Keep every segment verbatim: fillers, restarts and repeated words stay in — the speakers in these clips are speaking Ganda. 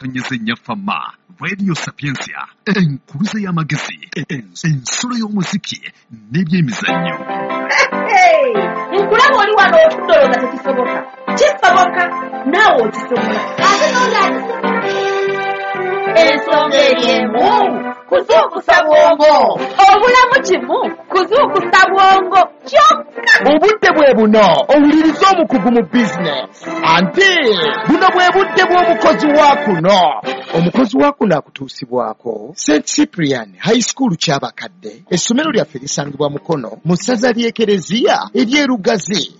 agatonyeze nnyafama Radio Sapiensia enkuluze y'amagezi ensolo y'omuziki n'ebyemizannyo. Nkulaba oli wano otudoloza tekisoboka kisoboka naawe okisobola ate n'olaba ensonga eryemu kuzuukusa bwongo obulamu kimu kuzuukusa bwongo kyokka obudde bwe buno owuliriza omukugu mu bizinesi anti buno bwe budde bw'omukozi wa kuno omukozi wa kuno akutuusibwako Saint Cyprian High School ky'abakadde essomero lyaffe lisangibwa Mukono mu ssaza ly'Ekereziya ery'Erugazi.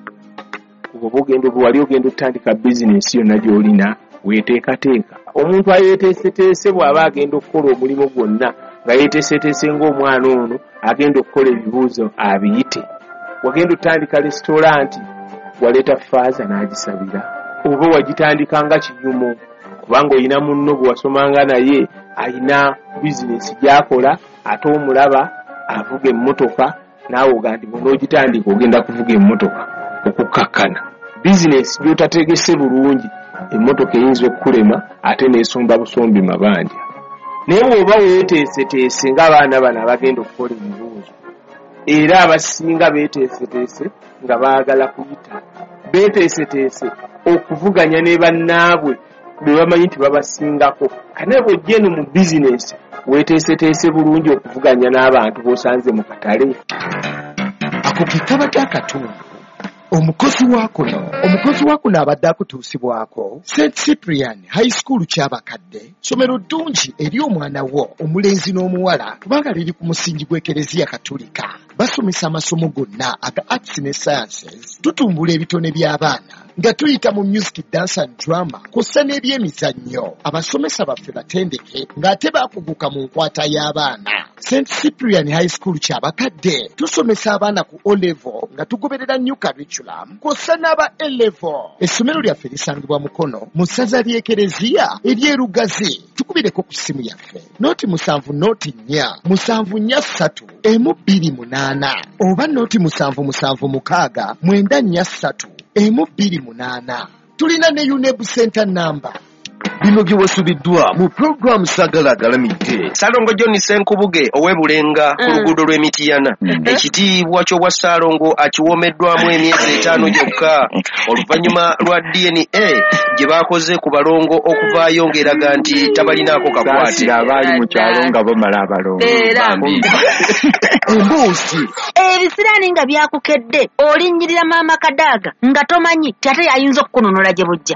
Oba ogenda bwali ogenda okutandika bizinesi yonna gy'olina weeteekateeka. Omuntu ayeeteeseteese bw'aba agenda okukola omulimu gwonna nga yeeteeseteese ng'omwana ono agenda okukola ebibuuzo abiyite. Wagenda otandika lesitoranti waleeta faaza n'agisabira oba wagitandika nga kinyumo kubanga olina munno gwe wasomanga naye alina bizinesi gy'akola ate omulaba avuga emmotoka naawe oga nti bw'onoogitandika ogenda kuvuga emmotoka okukkakkana. Bizinesi gy'otategese bulungi emmotoka eyinza okukulema ate n'esomba busombi mabanja. Naye bw'oba weeteeseteese ng'abaana bano abagenda okukola ebibuuzo era abasinga beeteeseteese nga baagala kuyita beeteeseteese okuvuganya ne bannaabwe be bamanyi nti babasingako. Kane bw'ojja eno mu bizinesi weeteeseteese bulungi okuvuganya n'abantu b'osanze mu katale. Ako ke kabadde akatundu omukozi wa kuno omukozi wa kuno abadde akutuusibwako Saint Cyprian High School ky'abakadde ssomero ddungi eri omwana wo omulenzi n'omuwala kubanga liri ku musingi gw'Ekereziya Katolika. Basomesa amasomo gonna aga arts ne sciences. Tutumbula ebitone by'abaana nga tuyita mu music, dance and drama kw'ossa n'ebyemizannyo. Abasomesa baffe batendeke ng'ate baakuguka mu nkwata y'abaana. Saint Cyprian High School ky'abakadde tusomesa abaana ku O level nga tugoberera new curriculum kw'ossa n'aba A level. Essomero lyaffe lisangibwa Mukono mu ssaza ly'Ekereziya ery'Erugazi. Tukubireko ku ssimu yaffe nooti musanvu nooti nnya musanvu nnya ssatu emu bbiri munaana oba nooti musanvu musanvu mukaaga mwenda nnya ssatu emu bbiri munaana. Tulina ne U N E B center number. Bino bye wasubiddwa mu program Sagala Galamidde. Salongo John Senkubuge owebulenga ku luguudo lw'Emitiyana. Ekitiibwa ky'obwa Salongo akiwoomeddwamu emyezi etaano gyokka oluvannyuma lwa D N A gye baakoze ku balongo okuvaayo ng'eraga nti tabalinaako kakwate. Abaali mu kyalo nga bamala abalongo. Emboozi ebisiraani nga byakukedde olinnyirira maama Kadaaga nga tomanyi tate ayinza okukunonola gye bujja.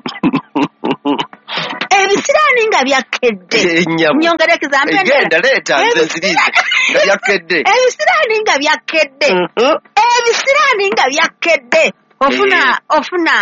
Ebisiraani nga byakedde nyongera ekizambe egenda leeta nze nzirize nga byakedde ebisiraani nga byakedde ebisiraani nga byakedde ofuna ofuna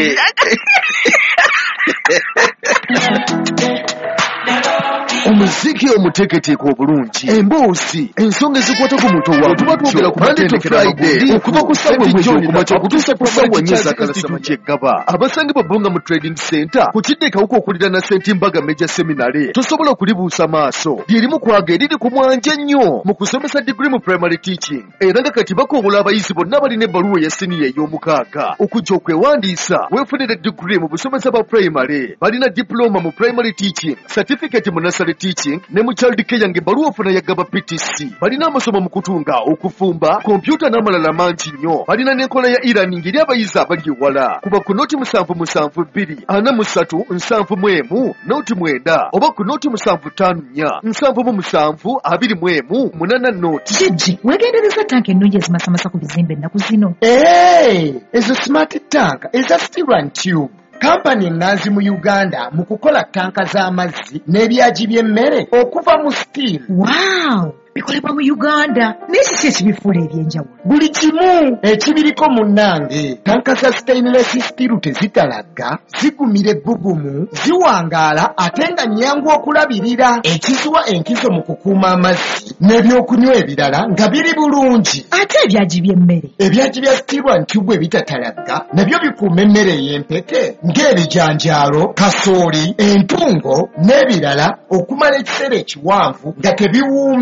omuziki omuteeketeeka obulungi emboozi ensonga ezikwata ku muntu wawe tuba twogera ku Monday to Friday okuva ku ssaawa emu ez'okumakya okutuusa ku ssaawa nnya ez'akalasama ky'eggaba. Abasangibwa Bonga mu Trading Center ku kiddekawuka okulira na St Mbaga Major Seminary tosobola okulibuusa maaso lyerimu kwaga eriri ku mwanja ennyo mu kusomesa degree mu primary teaching era nga kati bakobola abayizi bonna balina ebbaluwa ya siniya ey'omukaaga okujja okwewandiisa weefunire degree mu busomesa bwa primary. Balina diploma mu primary teaching, certificate mu nursery teaching ne mu child care ng'ebbaluwa ofuna yagaba P T C. Balina amasomo mu kutunga, okufumba, kompyuta n'amalala mangi nnyo. Balina n'enkola ya e-learning eri abayizi abali ewala. Kuba ku nooti musanvu musanvu bbiri ana mu ssatu nsanvu mu emu nooti mwenda oba ku nooti musanvu ttaano nnya nsanvu mu musanvu abiri mu emu munaana nooti. Jjajji weegendereza tanka ennungi ezimasamasa ku bizimbe ennaku zino. Hey, ezo smart tank eza steel and tube. Kampani ennanzi mu Uganda mu kukola tanka z'amazzi n'ebyagi by'emmere okuva mu steel. Wow! Bikolebwa mu Uganda. N'eki ki ekibifuula ebyenjawulo? Buli kimu ekibiriko munnange. Tanka za stainless steel tezitalagga, zigumira ebbugumu, ziwangaala ate nga nnyangu okulabirira. Ekizuwa enkizo mu kukuuma amazzi n'ebyokunywa ebirala nga biri bulungi. Ate ebyagi by'emmere? Ebyagi bya steel and tube ebitatalagga nabyo bikuuma emmere ey'empeke ng'ebijanjaalo, kasooli, entungo n'ebirala okumala ekiseera ekiwanvu nga tebiwumbye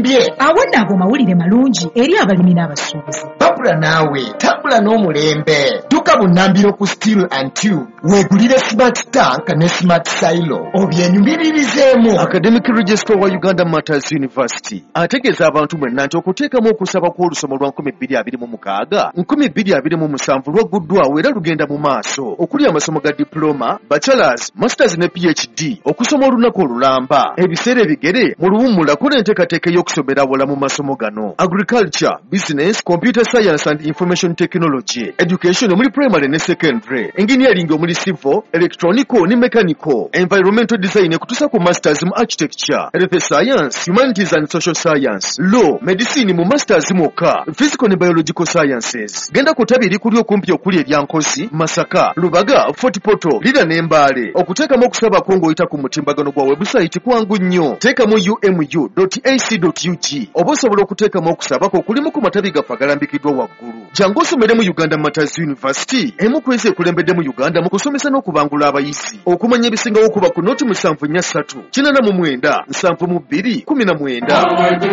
awo nno ago mawulire malungi eri abalimi n'abasuubuzi. Babula naawe tambula n'omulembe. Dduka bunnambiro ku Steel and Tube weegulire smart tank ne smart silo obyenyumirizeemu. Academic Registrar wa Uganda Matters University ategeeza abantu mwenna nti okuteekamu okusaba kw'olusoma lwa nkumi bbiri abiri mu mukaaga nkumi bbiri abiri mu musanvu lwaguddwawo era lugenda mu maaso okuli amasomo ga diploma, bachelors, masters ne P H D okusoma olunaku olulamba. Ebiseera ebigere mu luwummula kola enteekateeka y'okusomera wala mu masomo gano: agriculture, business, computer science and information technology, education omuli primary ne secondary, engineering omuli civil, electronical ne mechanical, environmental design ekutuusa ku masters mu architecture, health science, humanities and social science, law, medicine mu masters mwokka, physical ne biological sciences. Genda ku ttabi erikuli okumpi okuli eryankozi, Masaka, Lubaga, Fort Portal, Lira ne Mbale. Okuteekamu okusaba kwo ng'oyita ku mutimbagano gwa website kwangu nnyo. Teekamu u m u dot a c dot u g oba osobola okuteekamu okusaba kwo kulimu ku matabi gaffe agalambikiddwa waggulu. Jangu osomere mu Uganda Matters University, emu ku ezi ekulembedde mu Uganda mu kusomesa n'okubangula abayizi. Okumanya ebisingawo okuba ku noti musanvu nnya ssatu kinaana mu mwenda nsanvu mu bbiri kumi na mwenda.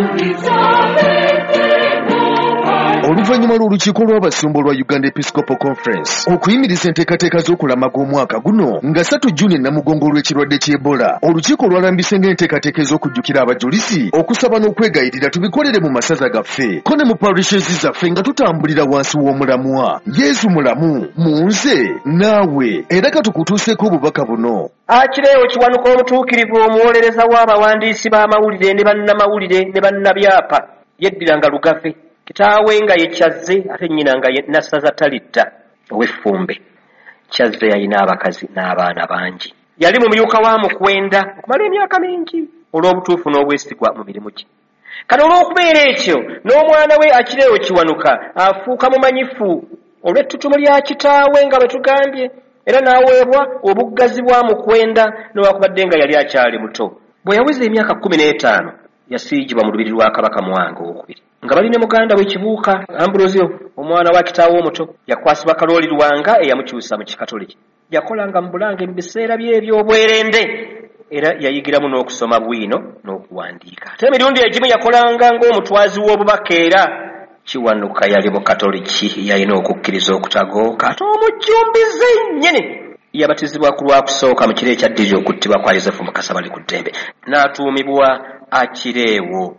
Oluvannyuma lw'olukiiko lw'abasumba lwa Uganda Episcopal Conference okuyimiriza enteekateeka z'okulamaga omwaka guno nga ssatu Juni Namugongo olw'ekirwadde ky'Ebola, olukiiko lwalambise ng'enteekateeka ez'okujjukira abajulizi, okusaba n'okwegayirira tubikolere mu masaza gaffe ko ne mu parishes zaffe nga tutambulira wansi w'omulamwa. Yesu mulamu mu nze naawe, era katukutuuseeko obubaka buno. Akireewo Kiwanuka omutuukirivu omuwolereza w'abawandiisi b'amawulire ne bannamawulire ne bannabyapa yeddiranga Lugave. Kitaawe nga ye Kyazze ate nnyina nga ye Nassaza Talitta ow'Effumbe. Kyazze yalina abakazi n'abaana bangi. Yali mumyuka wa Mukwenda okumala emyaka mingi olw'obutuufu n'obwesigwa mu mirimu gye. Kati olw'okubeera ekyo n'omwana we Akireewo Kiwanuka afuuka mumanyifu olw'ettutumu lya kitaawe nga bwe tugambye, era n'aweebwa obuggazi bwa Mukwenda n'owakubadde nga yali akyali muto. Bwe yaweza emyaka kkumi n'etaano yasiigibwa mu lubiri lwa Kabaka Mwanga owokubiri nga bali ne muganda we Kibuuka Ambrosio omwana wa kitaawe omuto. Yakwasibwa Kalooli Lwanga eyamukyusa mu Kikatoliki. Yakolanga mu Bulange mu biseera bye eby'obwerende era yayigiramu n'okusoma bwino n'okuwandiika. Ate emirundi egimu yakolanga ng'omutwazi w'obubaka era Kiwanuka yali mu Katoliki yalina okukkiriza okutagooka ate omujjumbize nnyini. Yabatizibwa ku lwakusooka mu kiro ekyaddiri okuttibwa kwa Yosefu Mukasa bali ku ddembe n'atuumibwa Akireewo.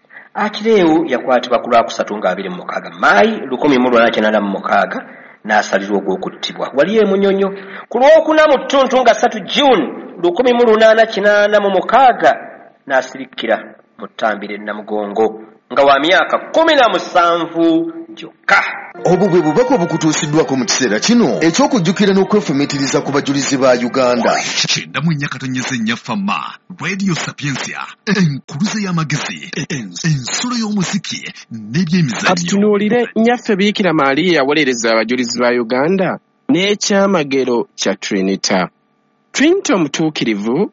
Akireewo yakwatibwa ku lwakusatu nga abiri mu mukaaga Maayi lukumi mu lwana kyenda mu mukaaga n'asalirwa ogw'okuttibwa wali e Munyonyo. Ku lwokuna mu ttuntu nga ssatu June lukumi mu lunaana kinaana mu mukaaga n'asirikkira mu ttambiro e Namugongo nga wa myaka kkumi na musanvu gyokka. Obwo bwe bubaka obukutuusiddwako mu kiseera kino eky'okujjukira n'okwefumiitiriza ku bajulizi ba Uganda. Kyenda mu nnya katonnyeze nnya Fama, Radio Sapiensia, enkuluze y'amagezi, ensolo y'omuziki n'ebyemizannyo. Katutunuulire nnyaffe Biikira Maaliya yawolereza abajulizi ba Uganda n'ekyamagero kya Trinita. Trinita omutuukirivu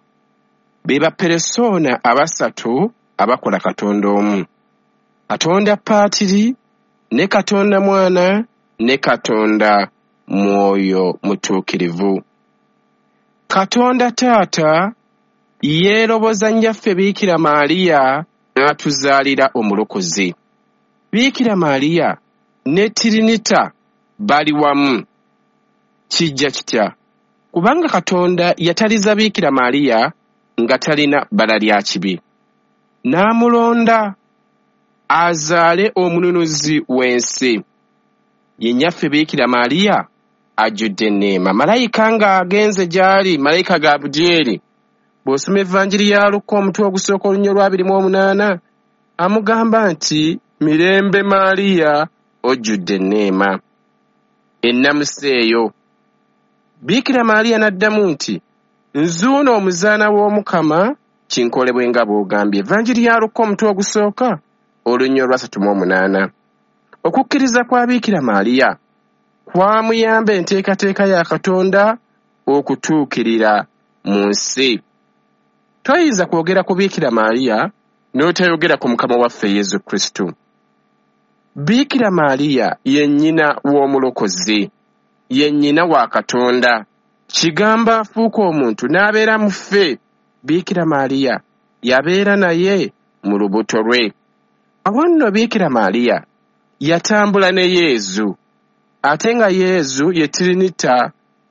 be baperesona abasatu abakola Katonda omu. Katonda Paatiri ne Katonda Mwana ne Katonda Mwoyo mutuukirivu. Katonda Taata yeeroboza nnyaffe Biikira Maaliya n'atuzaalira omulokozi. Biikira Maaliya ne Tirinita bali wamu. Kijja kitya? Kubanga Katonda yataliza Biikira Maaliya nga talina bbala lya kibi. N'amulonda azaale omununuzi w'ensi. Ye nnyaffe Biikira Maaliya ajjudde enneema. Malayika ng'agenze gy'ali, malayika Gabudyeri, bw'osoma evvanjiri ya Luka omutwe ogusooka olunnyo lw'abiri mu omunaana, amugamba nti mirembe Maaliya ojjudde enneema. Ennamusa eyo Biikira Maaliya n'addamu nti nzuuno omuzaana w'Omukama kinkolebwe nga bw'ogambye. Evvanjiri ya Luka omutwe ogusooka olunnyo lw'asatu mu omunaana. Okukkiriza kwa Biikira Maaliya kwamuyamba enteekateeka ya Katonda okutuukirira mu nsi. Toyinza kwogera ku Biikira Maaliya n'otayogera ku Mukama waffe Yesu Kristo. Biikira Maaliya ye nnyina w'omulokozi, ye nnyina wa Katonda. Kigamba afuuka omuntu n'abeera mu ffe. Biikira Maaliya yabeera naye mu lubuto lwe. Awo nno Bikira Maria yatambula ne Yezu, ate nga Yezu ye Trinita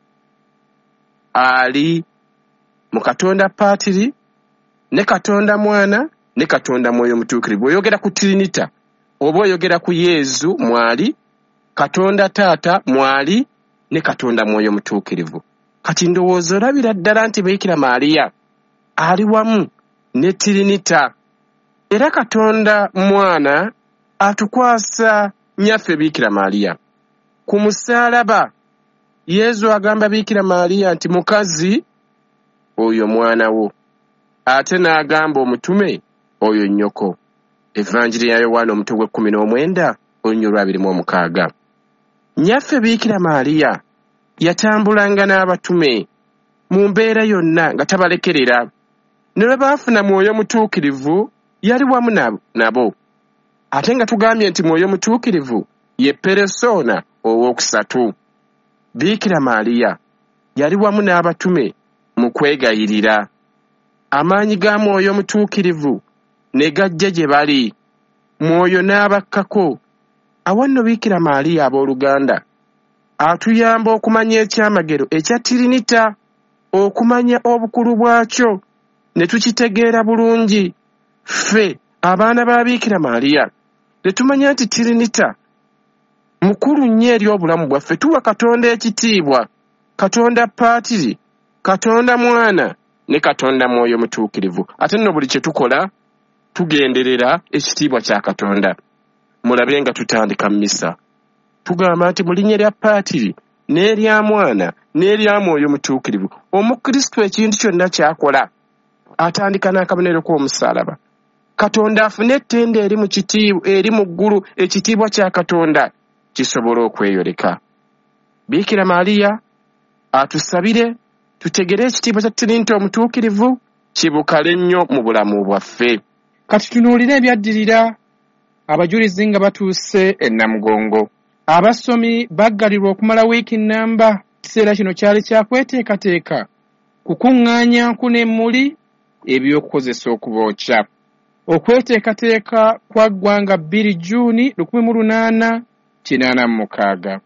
ali mu Katonda Paatiri ne Katonda Mwana ne Katonda Mwoyo Mutuukirivu. Oyogera ku Trinita oba oyogera ku Yezu mwali, Katonda Taata mwali ne Katonda Mwoyo Mutuukirivu. Kati ndowooza olabira ddala nti Bikira Maria ali wamu ne Trinita. Era Katonda Mwana atukwasa nnyaffe Bikira Maria. Ku musaalaba Yezu agamba Bikira Maria nti mukazi oyo mwana wo, ate n'agamba omutume oyo nnyoko. Evanjiri ya Yowaana omutwe gw'ekkumi n'omwenda olunyiriri lw'abiri mu omukaaga. Nnyaffe Bikira Maria yatambulanga n'abatume mu mbeera yonna nga tabalekerera. Ne bwe baafuna Mwoyo Mutuukirivu yali wamu nabo. Ate nga tugambye nti Mwoyo Mutuukirivu ye peresona ow'okusatu. Bikira Maria yali wamu n'abatume mu kwegayirira. Amaanyi ga Mwoyo Mutuukirivu ne gajja gye bali. Mwoyo n'abakkako. Awo nno Bikira Maria abooluganda atuyamba okumanya ekyamagero ekya Trinita, okumanya obukulu bwakyo ne tukitegeera bulungi. Ffe abaana ba Bikira Maria ne tumanya nti Trinita mukulu nnyo eri obulamu bwaffe. Tuwa Katonda ekitiibwa, Katonda Paatiri, Katonda Mwana ne Katonda Mwoyo Mutuukirivu. Ate nno buli kye tukola tugenderera ekitiibwa kya Katonda. Mulabe nga tutandika mmisa tugamba nti mu linnya lya Paatiri n'erya Mwana n'erya Mwoyo Mutuukirivu. Omukristo ekintu kyonna ky'akola atandika n'akabonero k'omusaalaba. Katonda afune ettenda eri mu kitiibwa eri mu ggulu, ekitiibwa kya Katonda kisobole okweyoleka. Bikira Maria atusabire tutegere ekitiibwa kya Trinita omutuukirivu kibukale nnyo mu bulamu bwaffe. Kati tunuulire ebyaddirira. Abajulizi nga batuuse e Namugongo. Abasomi baggalirwa okumala wiiki nnamba. Kiseera kino kyali kya kweteekateeka kukuŋŋaanya nku n'emmuli ebyokukozesa okubookya. Okweteekateeka kwaggwanga bbiri Juuni lukumi mu lunaana kinaana mu mukaaga.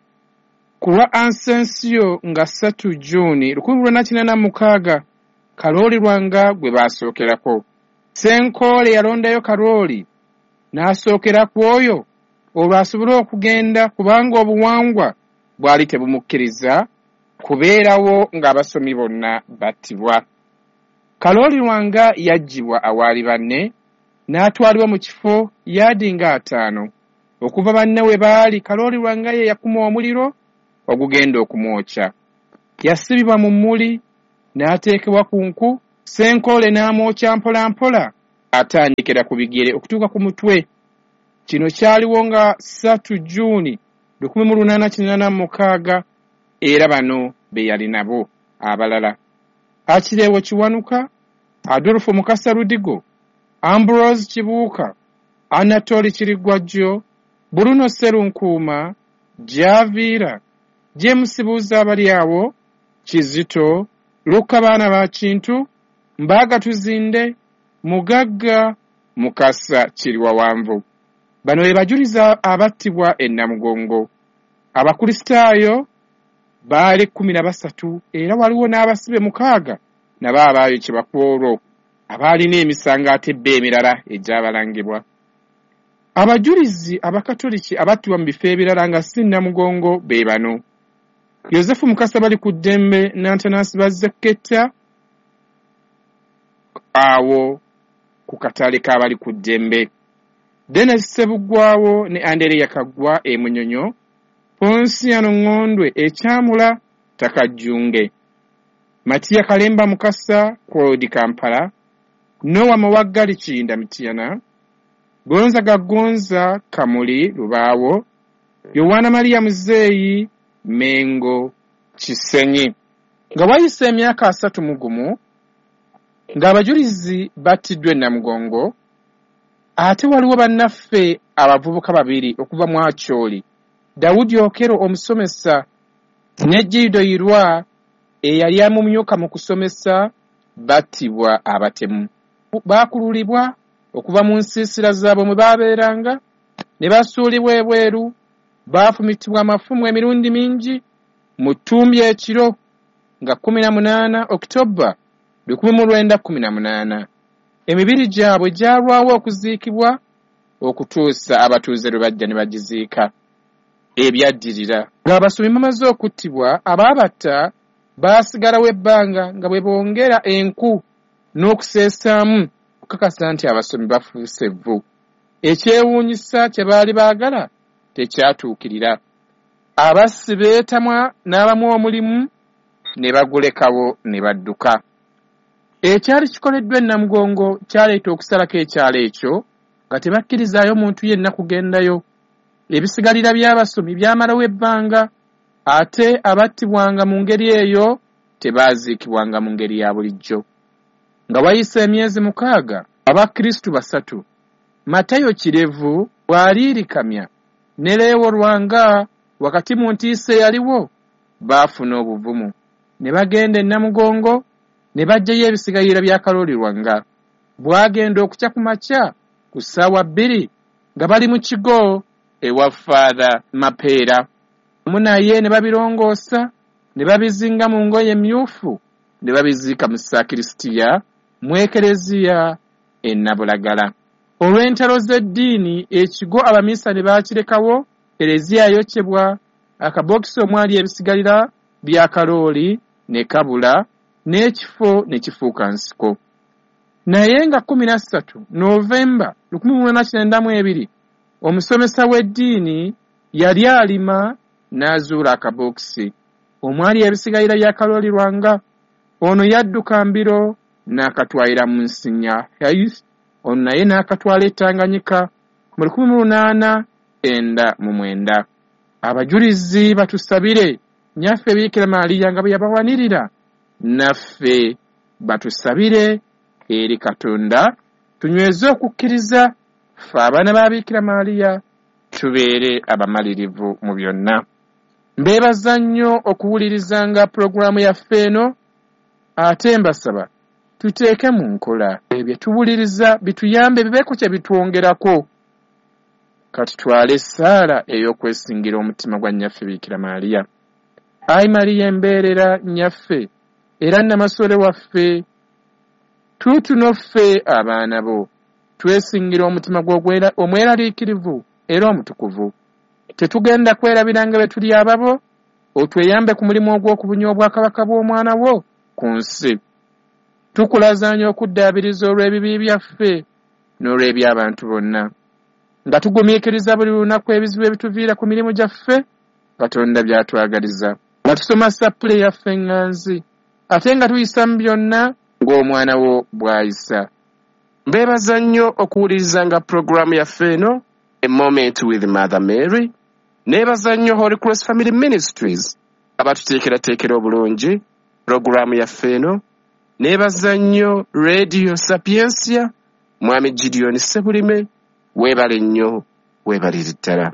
Ku lwa Ascension nga ssatu Juuni lukumi mu lunaana kinaana mu mukaaga, Kalooli Lwanga gwe baasookerako. Senkoole yalondayo Kalooli n'asookera ku oyo olwo asobole okugenda, kubanga obuwangwa bwali tebumukkiriza kubeerawo ng'abasomi bonna battibwa. Kalooli Lwanga yaggyibwa awaali banne n'atwalibwa mu kifo yaadi nga ataano. Okuva banne we baali, Kalooli Lwanga ye yakuma omuliro ogugenda okumwokya. Yasibibwa mu mmuli n'ateekebwa ku nku. Senkoole n'amwokya mpola mpola atandikira ku bigere okutuuka ku mutwe. Kino kyaliwo nga ssatu Juuni lukumi mu lunaana kinaana mu mukaaga, era bano be yali nabo abalala: Akireewo Kiwanuka, Adolfo Mukasa Ludigo, Ambrose Kibuuka, Anatoli Kirigwajjo, Bruno Serunkuuma, Javiira, James Buuza abalyawo, Kizito, Luka baana ba Kintu, Mbaaga Tuzinde, Mugagga, Mukasa Kiriwawanvu. Bano be bajuliza abattibwa e Namugongo. Abakristaayo baali kkumi na basatu, era waliwo n'abasibe mukaaga nabo abaayo Kibakwolwo abaalina emisango ate bba emirala egy'abalangibwa. Abajulizi Abakatoliki abattibwa mu bifo ebirala nga si Namugongo be bano: Yozefu Mukasa bali ku ddembe, Nantanasi Bazzeketta awo ku katale k'abali ku ddembe, Dennis Sebugwawo ne Andereya Kaggwa e Munyonyo, Ponsiano Ngondwe e Kyamula Takajjunge, Matiya Kalemba Mukasa Claude Kampala, Nowa Mawaggali Kinda Mityana, Gonza Gagonza Kamuli Lubaawo, Yowaana Maria Muzeeyi Mengo Kisenyi. Nga wayise emyaka asatu mu gumu ng'abajulizi battiddwa e Namugongo, ate waliwo bannaffe abavubuka babiri okuva mu Acholi, Dawudi Okero omusomesa ne Gildo Irwa eyali amumyuka mu kusomesa, battibwa abatemu. Baakululibwa okuva mu nsiisira zaabwe mwe baabeeranga, ne basuulibwa ebweru, baafumitibwa amafumu emirundi mingi mu ttumbi ekiro nga kumi na munaana Okitoba lukumi mu lwenda kkumi na munaana. Emibiri gyabwe gyalwawo okuziikibwa okutuusa abatuuze lwe bajja ne bagiziika. Ebyaddirira ng'abasomi bamaze okuttibwa, abaabatta baasigalawo ebbanga nga bwe bongera enku n'okuseesaamu okukakasa nti abasomi bafuuse vvu. Ekyewuunyisa kye baali baagala tekyatuukirira. Abassi beetamwa n'abamu omulimu ne bagulekawo ne badduka. Ekyali kikoleddwa e Namugongo kyaleeta okusalako ekyalo ekyo nga tebakkirizaayo muntu yenna kugendayo. Ebisigalira by'abasomi byamalawo ebbanga, ate abattibwanga mu ngeri eyo tebaaziikibwanga mu ngeri ya bulijjo. Nga wayise emyezi mukaaga, Abakristu basatu, Matayo Kirevu, Bwaliirikamya ne Leewo Lwanga, wakati mu ntiisa eyaliwo, baafuna obuvumu. Ne bagenda e Namugongo ne bajjayo ebisigalira bya Kalooli Lwanga. Bwagenda okukya ku makya ku ssaawa bbiri nga bali mu kigo ewa Father Mapeera. Munaye ne babirongoosa ne babizinga mu ngoye myufu ne babiziika mu Sakristiya mu Ekereziya e Nabulagala. Olw'entalo z'eddiini, ekigo abamiisa ne baakirekawo, Ekereziya yokyebwa, akabokisi omwali ebisigalira bya Kalooli ne kabula, n'ekifo ne kifuuka nsiko. Naye nga kkumi na ssatu Novemba lukumi mu lwenda kyenda mu ebiri, omusomesa w'eddiini yali alima n'azuula akabokisi omwali ebisigalira bya Kalooli Lwanga. Ono yadduka mbiro n'akatwalira mu Nsinya Hayes, ono naye n'akatwala e Tanganyika mu lukumi mu lunaana enda mu mwenda. Abajulizi batusabire nnyaffe Biikira Maaliya nga bwe yabawanirira, naffe batusabire eri Katonda tunyweze okukkiriza, ffe abaana ba Biikira Maaliya tubeere abamalirivu mu byonna. Mbeebaza nnyo okuwulirizanga pulogulaamu yaffe eno, ate mbasaba tuteeke mu nkola ebyo tuwuliriza bituyambe bibeeko kye bitwongerako. Kati twale essaala ey'okwesingira omutima gwa nnyaffe Biikira Maaliya. Ayi Mariya embeerera nnyaffe era namasole waffe, tuutuno ffe abaana bo twesingira omutima gwo omweraliikirivu era omutukuvu. Tetugenda kwerabiranga be tuli ababo, otweyambe ku mulimu ogw'okubunya obwakabaka bw'omwana wo ku nsi. Tukulazaanya okuddaabiriza olw'ebibi byaffe n'olw'eby'abantu bonna, nga tugumiikiriza buli lunaku ebizibu ebituviira ku mirimu gyaffe Katonda by'atwagaliza, nga tusoma sappule yaffe eŋŋanzi, ate nga tuyisa mu byonna ng'omwana wo bw'ayisa. Mbeebaza nnyo okuwulirizanga pulogulaamu yaffe eno, A Moment with Mother Mary. Neebaza nnyo Holy Cross Family Ministries abatuteekerateekera obulungi pulogulaamu yaffe eno. Neebaza nnyo Radio Sapiensia, Mwami Gideon Sebulime, weebale nnyo, weebalire ddala.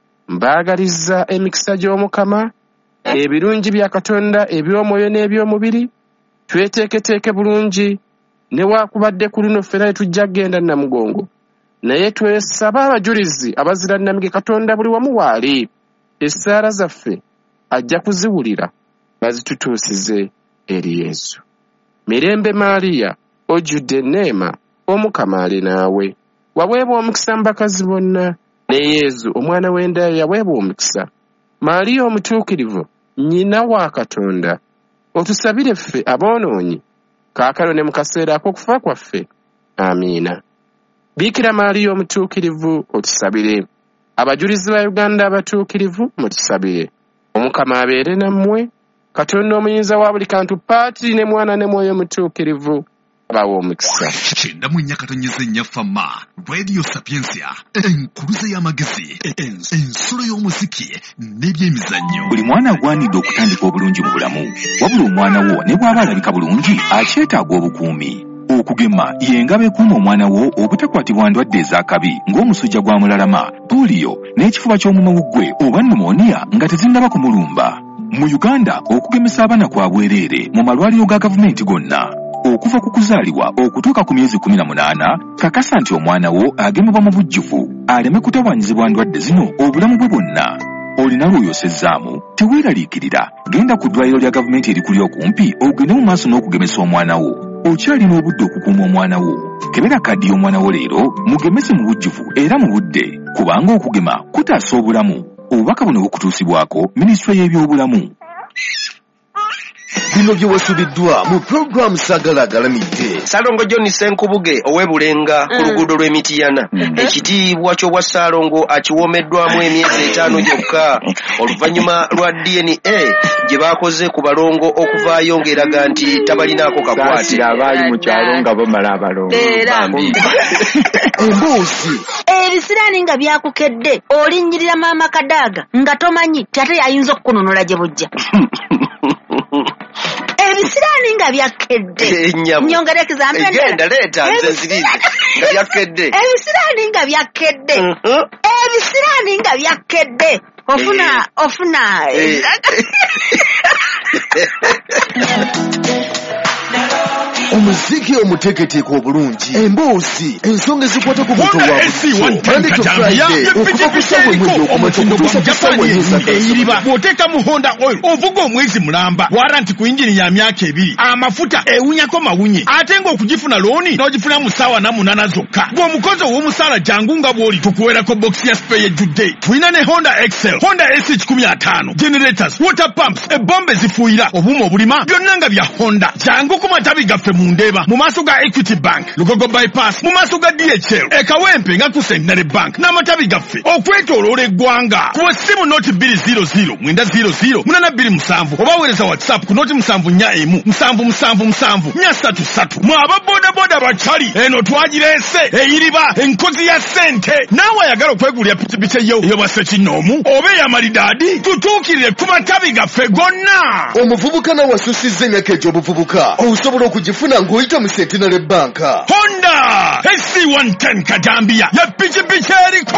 Mbaagaliza emikisa gy'Omukama, ebirungi bya Katonda eby'omwoyo n'eby'omubiri, tweteeketeeke bulungi, ne waakubadde ku luno ffenna tujja kgenda Namugongo, naye twesaba abajulizi abazira nnamige Katonda buli wamu waali, essaala zaffe ajja kuziwulira bazitutuusize eri Yesu. Mirembe Maaliya, ojjudde neema, Omukama ali naawe. Waweebwa omukisa mu bakazi bonna, ne Yesu omwana w'enda yaweebwa omukisa. Maaliya omutuukirivu, nnyina wa Katonda, otusabire ffe aboonoonyi, kaakano ne mu kaseera ak'okufa kwaffe. Amiina. Biikira Maaliya omutuukirivu, otusabire. Abajulizi ba Uganda abatuukirivu, mutusabire. Omukama abeere nammwe, Katonda omuyinza wa buli kantu, Paatiri ne Mwana ne Mwoyo Mutuukirivu, bawa omukisa. Kyenda mu nnya katonyeza ennyafama Radio Sapiensia, enkuluze y'amagezi, ensolo y'omuziki n'ebyemizannyo. Buli mwana agwanidde okutandika obulungi mu bulamu, wabula omwana wo ne bw'aba alabika bulungi akyetaaga obukuumi. Okugema y'engabo ekuuma omwana wo obutakwatibwa ndwadde ez'akabi ng'omusujja gwa mulalama, poliyo n'ekifuba ky'omumwa gwe oba pneumonia nga tezinnaba kumulumba. Mu Uganda okugemesa abaana kwa bwereere mu malwaliro ga gavumenti gonna. okuva ku kuzaalibwa okutuuka ku myezi kumi na munaana kakasa nti omwana wo agemebwa mu bujjuvu aleme kutawaanyizibwa ndwadde zino obulamu bwe bwonna. Olina lw'oyosezzaamu teweeraliikirira, genda ku ddwaliro lya gavumenti erikuli okumpi ogende mu maaso n'okugemesa omwana wo. Okyalina obudde okukuuma omwana wo. Kebera kaddi y'omwana wo leero mugemese mu bujjuvu era mu budde, kubanga okugema kutaasa obulamu. Obubaka buno bukutuusibwako minisitule y'ebyobulamu. Bino bye wasubiddwa mu pulogulaamu Saagala agalamidde. Ssaalongo John Ssenkubuge ow'ebulenga ku luguudo lw'Emitiyana. Ekitiibwa ky'obwa Ssaalongo akiwoomeddwamu emyezi etaano gyokka oluvannyuma lwa D N A gye baakoze ku balongo okuvaayo ng'eraga nti tabalinaako kakwate. Abaali mu kyalo nga bamala abalongo. Emboozi. Ebisiraani nga byakukedde olinnyirira maama Kadaaga nga tomanyi tate ayinza okukunonola gye bujja. Ebisiraani nga byakedde. Nyongera ekizampe ndala. Egenda leeta nze nzirize nga byakedde. Ebisiraani nga byakedde. Ebisiraani nga byakedde. Ofuna ofuna. Omuziki omuteeketeeke obulungi, emboozi, ensonga ezikwata ku buto bwa Monday to Friday okuva ku ssaawa emu okumakya okutuusa ku ssaawa nnya eyiriba bw'oteeka mu Honda Oil ovuga omwezi mulamba waranti ku yingini ya myaka ebiri amafuta ewunyako mawunye ate ng'okugifuna looni n'ogifuna mu ssaawa na munaana zokka. Gw'omukozi ow'omusaala jangu nga bw'oli tukuweerako bokisi ya sipeya ejjudde. Tulina ne Honda Excel, Honda S kikumi ataano, generators, water pumps, ebbomba ezifuuyira, obuuma obulima byonna nga bya Honda. Jangu ku matabi gaffe mu Ndeba mu maaso ga Equity Bank, Lugogo Bypass mu maaso ga D H L, Ekawempe nga ku Centenary Bank n'amatabi gaffe okwetooloola eggwanga. Ku essimu nooti bbiri ziro ziro mwenda ziro ziro munaana bbiri musanvu oba weereza WhatsApp ku nooti musanvu nnya emu musanvu musanvu musanvu nnya ssatu ssatu. Mwe ababoodaboda bakyali eno twagireese eyiriba enkozi ya ssente. Naawe ayagala okwegulira pikipiki eyo ey'obwa Ssekinnoomu oba ey'amalidaadi tutuukirire ku matabi gaffe gonna. Omuvubuka nawe asusizza emyaka egy'obuvubuka osobola okugifuna ng'oyita mu Centenary Bank. Honda S C one ten Kadambia ya pikipiki eriko.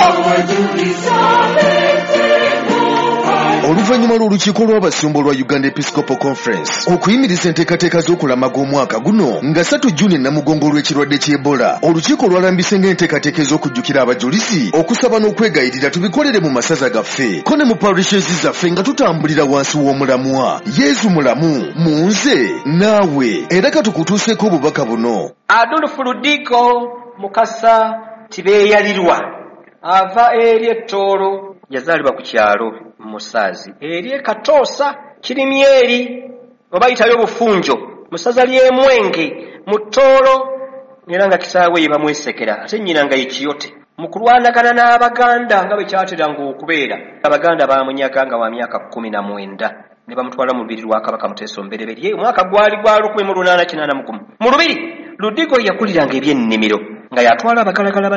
Oluvannyuma lw'olukiiko lw'abasumba lwa Uganda Episcopal Conference okuyimiriza enteekateeka z'okulamaga omwaka guno nga ssatu Juni namugongo olw'ekirwadde ky'Ebola, olukiiko lwalambise ng'enteekateeka ez'okujjukira abajulizi okusaba n'okwegayirira tubikolere mu masaza gaffe ko ne mu parishes zaffe nga tutambulira wansi w'omulamwa. Yesu mulamu mu nze naawe era katukutuuseeko obubaka buno. Adolfu Ludigo Mukasa Tibeeyalirwa ava eri ettoolo yazaalibwa ku kyalo Musaazi eri e Katoosa Kirimyeri oba yitayo Bufunjo mu ssaza ly'e Mwenge mu ttoolo era nga kisaawe ye bamwesekera ate nnyina nga ye Kiyote. Mu kulwanagana n'Abaganda nga bwe kyateranga okubeera, Abaganda baamunyaga nga wa myaka kkumi na mwenda ne bamutwala mu lubiri lwa Kabaka Muteesa Omubereberye omwaka gwali gwa lukumi mu lunaana kinaana mu gumu. Mu lubiri Ludigo yakuliranga eby'ennimiro nga yatwala abagalagala